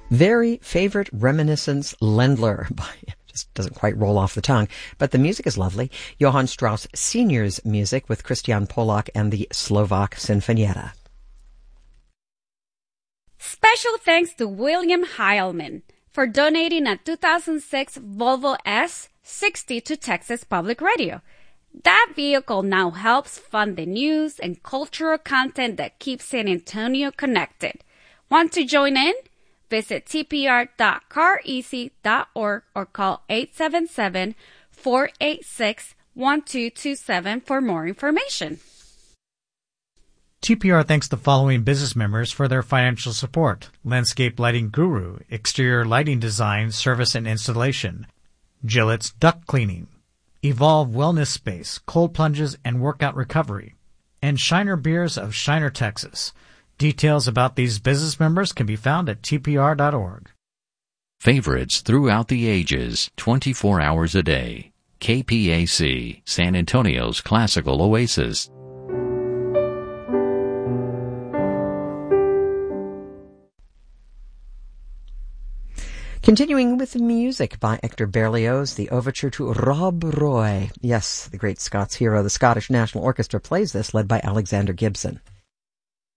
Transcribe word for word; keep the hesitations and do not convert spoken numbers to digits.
Very Favorite Reminiscence Ländler by, just doesn't quite roll off the tongue, but the music is lovely. Johann Strauss Senior's music with Christian Polak and the Slovak Sinfonietta. Special thanks to William Heilman for donating a two thousand six Volvo S sixty to Texas Public Radio. That vehicle now helps fund the news and cultural content that keeps San Antonio connected. Want to join in? Visit t p r dot car easy dot org or call eight seven seven, four eight six, one two two seven for more information. T P R thanks the following business members for their financial support: Landscape Lighting Guru, exterior lighting design, service and installation; Gillette's Duct Cleaning; Evolve Wellness Space, cold plunges and workout recovery; and Shiner Beers of Shiner, Texas. Details about these business members can be found at t p r dot org. Favorites throughout the ages, twenty-four hours a day. K P A C, San Antonio's classical oasis. Continuing with the music by Hector Berlioz, the overture to Rob Roy. Yes, the great Scots hero. The Scottish National Orchestra plays this, led by Alexander Gibson.